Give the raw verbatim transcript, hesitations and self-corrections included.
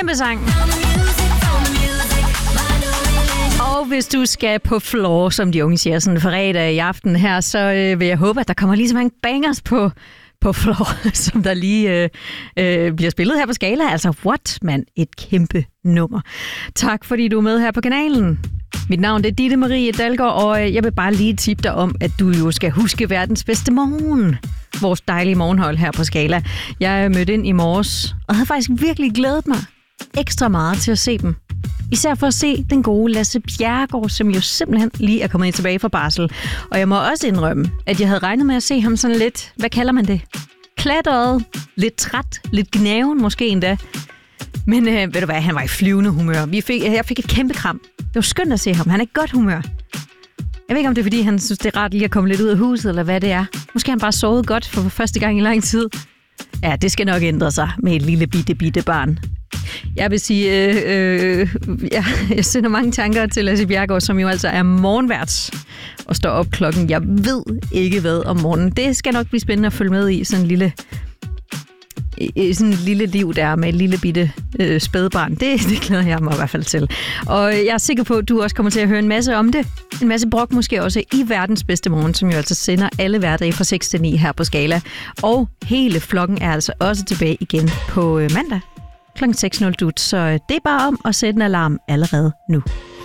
Kæmpe sang. Og hvis du skal på floor, som de unge siger, sådan fredag i aften her, så øh, vil jeg håbe, at der kommer lige så mange bangers på, på floor, som der lige øh, øh, bliver spillet her på Skala. Altså, what, man, et kæmpe nummer. Tak, fordi du er med her på kanalen. Mit navn det er Ditte Marie Dalgaard, og jeg vil bare lige tippe dig om, at du jo skal huske verdens bedste morgen. Vores dejlige morgenhold her på Skala. Jeg mødte ind i morges, og havde faktisk virkelig glædet mig ekstra meget til at se dem. Især for at se den gode Lasse Bjerregaard, som jo simpelthen lige er kommet ind tilbage fra barsel. Og jeg må også indrømme, at jeg havde regnet med at se ham sådan lidt, hvad kalder man det? Klatret, lidt træt, lidt gnaven måske endda. Men øh, ved du hvad, han var i flyvende humør. Vi fik, jeg fik et kæmpe kram. Det var skønt at se ham. Han er i godt humør. Jeg ved ikke, om det er, fordi han synes, det er rart lige at komme lidt ud af huset, eller hvad det er. Måske han bare sovet godt for første gang i lang tid. Ja, det skal nok ændre sig med et lille bitte, bitte barn. Jeg vil sige, øh, øh, ja, jeg sender mange tanker til Lasse Bjerregaard, som jo altså er morgenvært og står op klokken. Jeg ved ikke hvad om morgenen. Det skal nok blive spændende at følge med i sådan en lille, sådan et lille liv der med et lille bitte øh, spædbarn. Det, det glæder jeg mig i hvert fald til. Og jeg er sikker på, at du også kommer til at høre en masse om det. En masse brok måske også i verdens bedste morgen, som jo altså sender alle hverdage fra seks til ni her på Skala. Og hele flokken er altså også tilbage igen på øh, mandag klokken seks nul dut. Så det er bare om at sætte en alarm allerede nu.